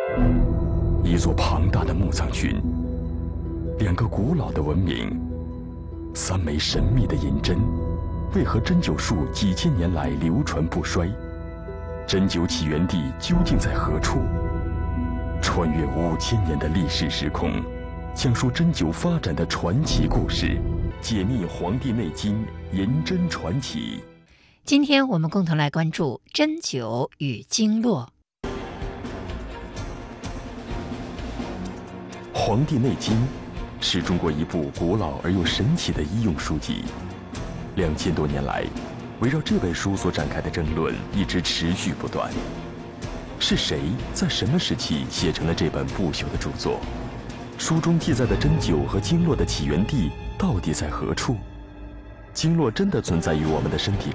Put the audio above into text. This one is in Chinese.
一座庞大的墓葬群，两个古老的文明，三枚神秘的银针，为何针灸术几千年来流传不衰？针灸起源地究竟在何处？穿越5000年的历史时空，讲述针灸发展的传奇故事，解密《黄帝内经》银针传奇。 今天我们共同来关注针灸与经络。 《黄帝内经》是中国一部古老而又神奇的医用书籍。2000多年来，围绕这本书所展开的争论一直持续不断。是谁在什么时期写成了这本不朽的著作？书中记载的针灸和经络的起源地到底在何处？经络真的存在于我们的身体